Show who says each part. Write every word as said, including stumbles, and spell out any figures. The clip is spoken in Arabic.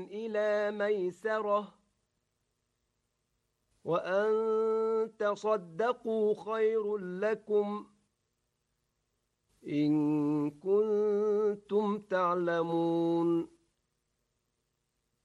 Speaker 1: إلى ميسرة وأن تصدقوا خير لكم إن كنتم تعلمون